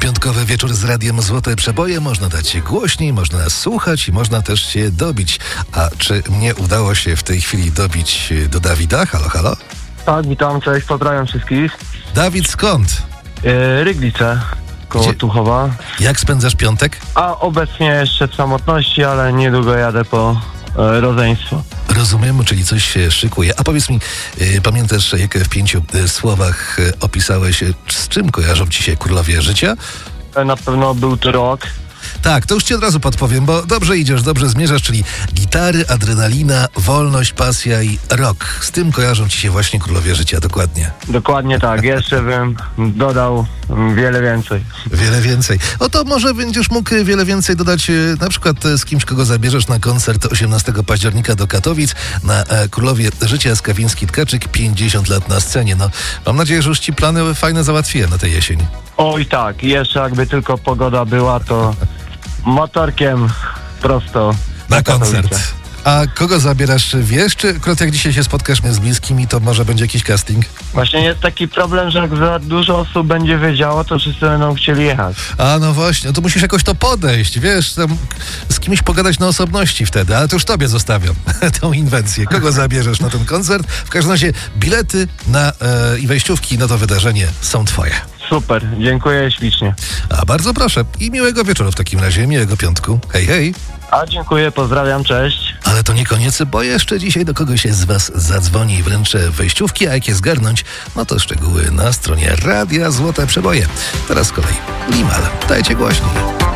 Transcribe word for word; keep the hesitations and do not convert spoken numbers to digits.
Piątkowy wieczór z Radiem Złote Przeboje. Można dać się głośniej, można nas słuchać i można też się dobić. A czy mnie udało się w tej chwili dobić do Dawida? Halo, halo? Tak, witam, cześć, pozdrawiam wszystkich. Dawid, skąd? Yy, Ryglice, koło Gdzie? Tuchowa. Jak spędzasz piątek? A obecnie jeszcze w samotności, ale niedługo jadę po e, rodzeństwo. Rozumiem, czyli coś się szykuje. A powiedz mi, y, pamiętasz, jak w pięciu y, słowach y, opisałeś, y, z czym kojarzą ci się królowie życia? E, Na pewno był to rok. Tak, to już ci od razu podpowiem, bo dobrze idziesz, dobrze zmierzasz, czyli gitary, adrenalina, wolność, pasja i rock. Z tym kojarzą ci się właśnie królowie życia, dokładnie. Dokładnie tak, jeszcze bym dodał wiele więcej. Wiele więcej. Oto może będziesz mógł wiele więcej dodać, e, na przykład e, z kimś, kogo zabierzesz na koncert osiemnastego października do Katowic na e, Królowie Życia Skawiński-Tkaczyk, pięćdziesiąt lat na scenie. No, mam nadzieję, że już ci plany fajne załatwiłem na tę jesień. Oj tak, jeszcze jakby tylko pogoda była, to motorkiem prosto Na koncert. Katowice. A kogo zabierasz, wiesz? Czy akurat jak dzisiaj się spotkasz z bliskimi, to może będzie jakiś casting? Właśnie jest taki problem, że jak za dużo osób będzie wiedziało, to wszyscy będą chcieli jechać. A no właśnie, no to musisz jakoś to podejść, wiesz, tam z kimś pogadać na osobności wtedy, ale to już tobie zostawiam tą inwencję. Kogo zabierzesz na ten koncert? W każdym razie bilety na e, i wejściówki na to wydarzenie są twoje. Super, dziękuję ślicznie. A bardzo proszę i miłego wieczoru w takim razie, miłego piątku. Hej, hej. A dziękuję, pozdrawiam, cześć. Ale to nie koniec, bo jeszcze dzisiaj do kogoś z was zadzwoni i wręczę wejściówki, a jak je zgarnąć, no to szczegóły na stronie Radia Złote Przeboje. Teraz z kolei Limal. Dajcie głośniej.